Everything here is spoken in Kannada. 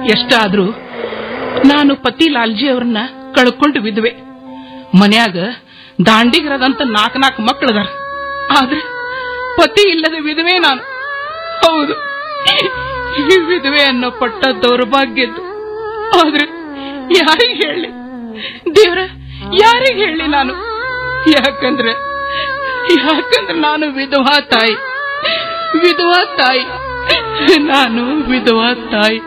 ಎಷ್ಟಾದ್ರೂ ನಾನು ಪತಿ ಲಾಲ್ಜಿ ಅವ್ರನ್ನ ಕಳ್ಕೊಂಡು ವಿಧವೆ. ಮನ್ಯಾಗ ದಾಂಡಿಗರದಂತ 4 ಮಕ್ಕಳದಾರ. ಆದ್ರೆ ಪತಿ ಇಲ್ಲದ ವಿಧವೆ ನಾನು. ಹೌದು, ವಿಧವೆ ಅನ್ನೋ ಪಟ್ಟ ದೌರ್ಭಾಗ್ಯದ್ದು. ಆದ್ರೆ ಯಾರಿಗೆ ಹೇಳಿ ದೇವ್ರ, ಯಾರಿಗೆ ಹೇಳಿ ನಾನು? ಯಾಕಂದ್ರೆ ನಾನು ವಿಧವಾ ತಾಯಿ, ನಾನು ವಿಧವಾ ತಾಯಿ.